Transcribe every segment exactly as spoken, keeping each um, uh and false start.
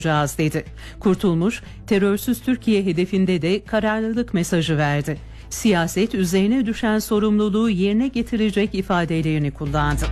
olacağız dedi. Kurtulmuş, terörsüz Türkiye hedefinde de kararlılık mesajı verdi. Siyaset üzerine düşen sorumluluğu yerine getirecek ifadelerini kullandı.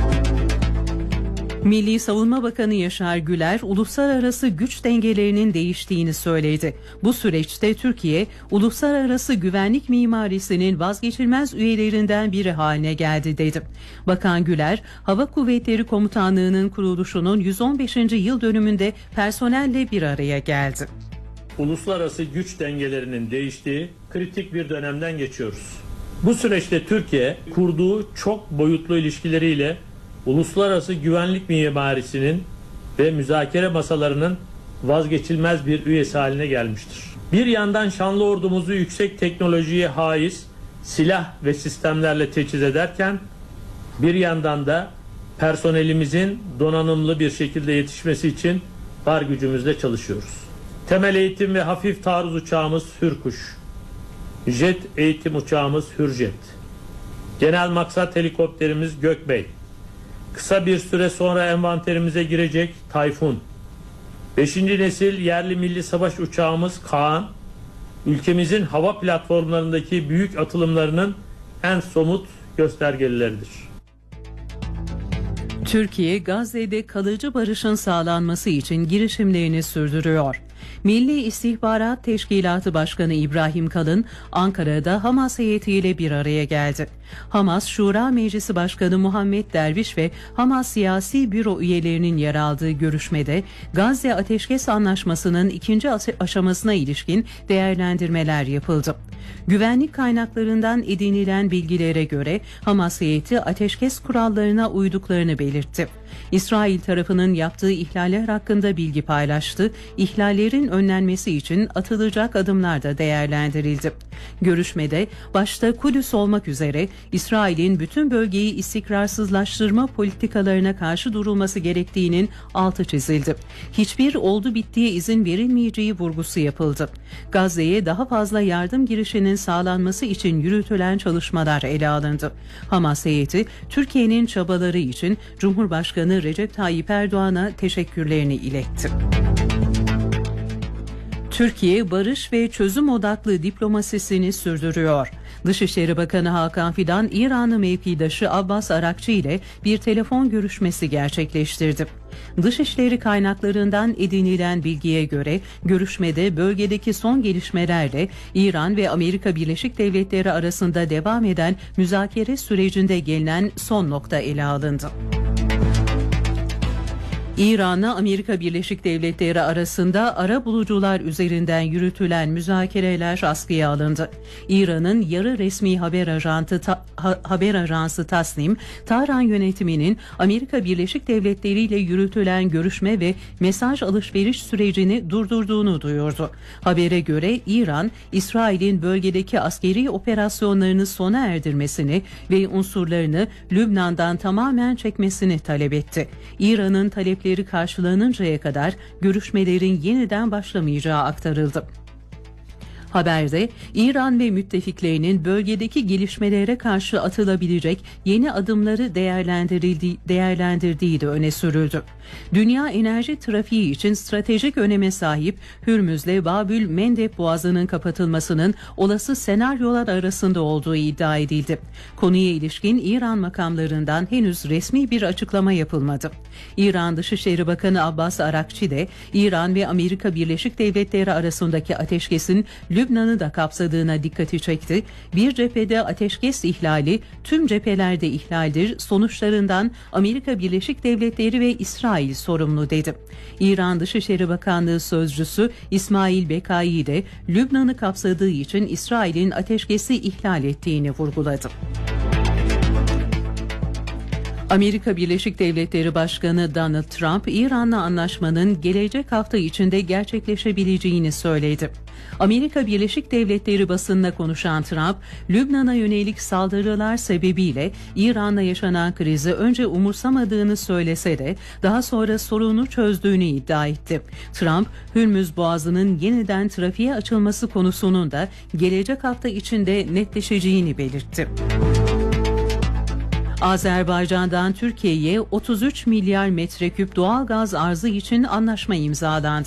Milli Savunma Bakanı Yaşar Güler, uluslararası güç dengelerinin değiştiğini söyledi. Bu süreçte Türkiye, uluslararası güvenlik mimarisinin vazgeçilmez üyelerinden biri haline geldi dedi. Bakan Güler, Hava Kuvvetleri Komutanlığı'nın kuruluşunun yüz on beşinci yıl dönümünde personelle bir araya geldi. Uluslararası güç dengelerinin değiştiği kritik bir dönemden geçiyoruz. Bu süreçte Türkiye, kurduğu çok boyutlu ilişkileriyle uluslararası güvenlik mimarisinin ve müzakere masalarının vazgeçilmez bir üyesi haline gelmiştir. Bir yandan şanlı ordumuzu yüksek teknolojiye haiz silah ve sistemlerle teçhiz ederken, bir yandan da personelimizin donanımlı bir şekilde yetişmesi için var gücümüzle çalışıyoruz. Temel eğitim ve hafif taarruz uçağımız Hürkuş, jet eğitim uçağımız Hürjet, genel maksat helikopterimiz Gökbey, kısa bir süre sonra envanterimize girecek Tayfun, beşinci nesil yerli milli savaş uçağımız Kaan, ülkemizin hava platformlarındaki büyük atılımlarının en somut göstergelileridir. Türkiye, Gazze'de kalıcı barışın sağlanması için girişimlerini sürdürüyor. Milli İstihbarat Teşkilatı Başkanı İbrahim Kalın, Ankara'da Hamas heyetiyle bir araya geldi. Hamas Şura Meclisi Başkanı Muhammed Derviş ve Hamas Siyasi Büro üyelerinin yer aldığı görüşmede Gazze Ateşkes Anlaşması'nın ikinci aşamasına ilişkin değerlendirmeler yapıldı. Güvenlik kaynaklarından edinilen bilgilere göre Hamas heyeti ateşkes kurallarına uyduklarını belirtti. İsrail tarafının yaptığı ihlaller hakkında bilgi paylaştı. İhlallerin önlenmesi için atılacak adımlar da değerlendirildi. Görüşmede başta Kudüs olmak üzere İsrail'in bütün bölgeyi istikrarsızlaştırma politikalarına karşı durulması gerektiğinin altı çizildi. Hiçbir oldu bittiye izin verilmeyeceği vurgusu yapıldı. Gazze'ye daha fazla yardım girişinin sağlanması için yürütülen çalışmalar ele alındı. Hamas heyeti Türkiye'nin çabaları için Cumhurbaşkanı Recep Tayyip Erdoğan'a teşekkürlerini iletti. Türkiye, barış ve çözüm odaklı diplomasisini sürdürüyor. Dışişleri Bakanı Hakan Fidan, İranlı mevkidaşı Abbas Arakçı ile bir telefon görüşmesi gerçekleştirdi. Dışişleri kaynaklarından edinilen bilgiye göre görüşmede bölgedeki son gelişmelerle İran ve Amerika Birleşik Devletleri arasında devam eden müzakere sürecinde gelinen son nokta ele alındı. İran'la Amerika Birleşik Devletleri arasında arabulucular üzerinden yürütülen müzakereler askıya alındı. İran'ın yarı resmi haber ajansı, ta, ha, haber ajansı Tasnim, Tahran yönetiminin Amerika Birleşik Devletleri ile yürütülen görüşme ve mesaj alışveriş sürecini durdurduğunu duyurdu. Habere göre İran, İsrail'in bölgedeki askeri operasyonlarını sona erdirmesini ve unsurlarını Lübnan'dan tamamen çekmesini talep etti. İran'ın talepleri karşılanıncaya kadar görüşmelerin yeniden başlamayacağı aktarıldı. Haberde İran ve müttefiklerinin bölgedeki gelişmelere karşı atılabilecek yeni adımları değerlendirildiği, değerlendirdiği de öne sürüldü. Dünya enerji trafiği için stratejik öneme sahip Hürmüz'le Babül Mendeb Boğazı'nın kapatılmasının olası senaryolar arasında olduğu iddia edildi. Konuya ilişkin İran makamlarından henüz resmi bir açıklama yapılmadı. İran Dışişleri Bakanı Abbas Arakçı de İran ve Amerika Birleşik Devletleri arasındaki ateşkesin Lübnan'ı da kapsadığına dikkati çekti. Bir cephede ateşkes ihlali tüm cephelerde ihlaldir, sonuçlarından Amerika Birleşik Devletleri ve İsrail sorumlu dedi. İran Dışişleri Bakanlığı Sözcüsü İsmail Bekai de Lübnan'ı kapsadığı için İsrail'in ateşkesi ihlal ettiğini vurguladı. Amerika Birleşik Devletleri Başkanı Donald Trump, İran'la anlaşmanın gelecek hafta içinde gerçekleşebileceğini söyledi. Amerika Birleşik Devletleri basınına konuşan Trump, Lübnan'a yönelik saldırılar sebebiyle İran'la yaşanan krizi önce umursamadığını söylese de daha sonra sorunu çözdüğünü iddia etti. Trump, Hürmüz Boğazı'nın yeniden trafiğe açılması konusunun da gelecek hafta içinde netleşeceğini belirtti. Azerbaycan'dan Türkiye'ye otuz üç milyar metreküp doğalgaz arzı için anlaşma imzalandı.